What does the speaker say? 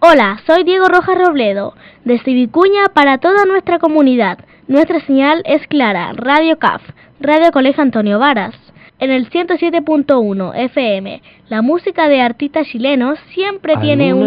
Hola, soy Diego Rojas Robledo, desde Vicuña para toda nuestra comunidad. Nuestra señal es clara, Radio CAF, Radio Colegio Antonio Varas. En el 107.1 FM, la música de artistas chilenos siempre tiene un